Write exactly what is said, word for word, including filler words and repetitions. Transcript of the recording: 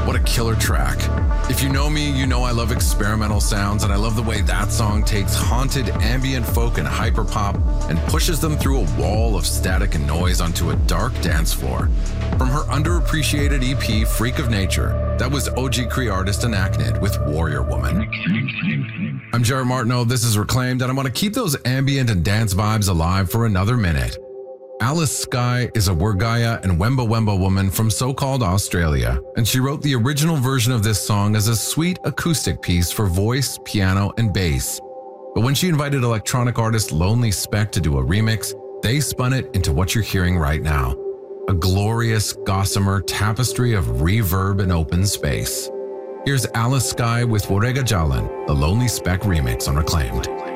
What a killer track. If you know me, you know I love experimental sounds, and I love the way that song takes haunted ambient folk and hyperpop and pushes them through a wall of static and noise onto a dark dance floor. From her underappreciated E P, Freak of Nature, that was O G Cree artist Anachnid with Warrior Woman. I'm Jared Martineau, this is Reclaimed, and I want to keep those ambient and dance vibes alive for another minute. Alice Skye is a Wergaia and Wemba Wemba woman from so-called Australia, and she wrote the original version of this song as a sweet acoustic piece for voice, piano, and bass. But when she invited electronic artist Lonely Speck to do a remix, they spun it into what you're hearing right now, a glorious gossamer tapestry of reverb and open space. Here's Alice Skye with Warrega Jalan, the Lonely Speck remix on Reclaimed.